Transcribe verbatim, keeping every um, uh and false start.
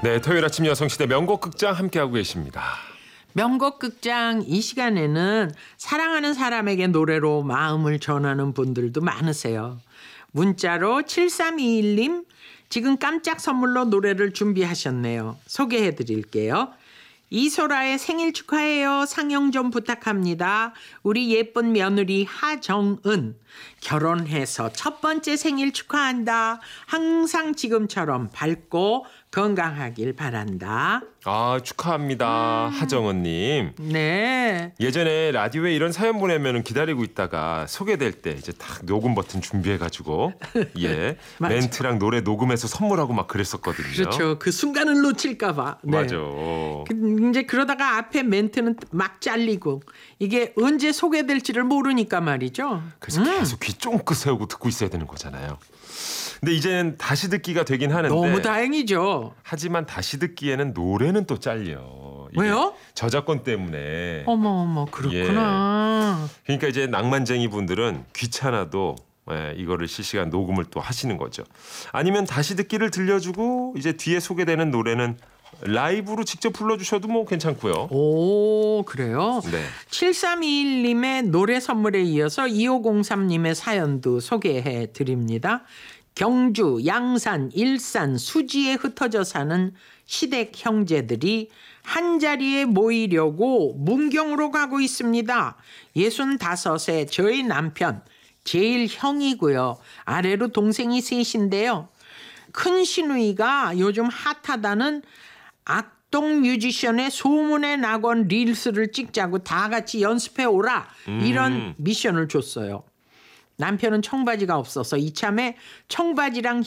네, 토요일 아침 여성시대 명곡극장 함께하고 계십니다. 명곡극장 이 시간에는 사랑하는 사람에게 노래로 마음을 전하는 분들도 많으세요. 문자로 칠삼이일 님 지금 깜짝 선물로 노래를 준비하셨네요. 소개해드릴게요. 이소라의 생일 축하해요. 상영 좀 부탁합니다. 우리 예쁜 며느리 하정은 결혼해서 첫 번째 생일 축하한다. 항상 지금처럼 밝고 건강하길 바란다. 아, 축하합니다. 음. 하정은님. 네. 예전에 라디오에 이런 사연 보내면 기다리고 있다가 소개될 때 이제 딱 녹음 버튼 준비해가지고 예 멘트랑 노래 녹음해서 선물하고 막 그랬었거든요. 그렇죠. 그 순간을 놓칠까 봐. 네. 맞아. 이제 그러다가 앞에 멘트는 막 잘리고 이게 언제 소개될지를 모르니까 말이죠. 그래서 음. 계속 귀 쫑긋 세우고 듣고 있어야 되는 거잖아요. 근데 이제는 다시 듣기가 되긴 하는데 너무 다행이죠. 하지만 다시 듣기에는 노래는 또 잘려. 왜요? 저작권 때문에. 어머 어머 그렇구나. 예. 그러니까 이제 낭만쟁이 분들은 귀찮아도 예, 이거를 실시간 녹음을 또 하시는 거죠. 아니면 다시 듣기를 들려주고 이제 뒤에 소개되는 노래는 라이브로 직접 불러주셔도 뭐 괜찮고요. 오, 그래요? 네. 칠삼이일 님의 노래 선물에 이어서 이오공삼 님의 사연도 소개해 드립니다. 경주, 양산, 일산, 수지에 흩어져 사는 시댁 형제들이 한자리에 모이려고 문경으로 가고 있습니다. 예순다섯에 저희 남편, 제일 형이고요. 아래로 동생이 셋인데요. 큰 시누이가 요즘 핫하다는 악동 뮤지션의 소문의 낙원 릴스를 찍자고 다 같이 연습해 오라. 이런 음. 미션을 줬어요. 남편은 청바지가 없어서 이참에 청바지랑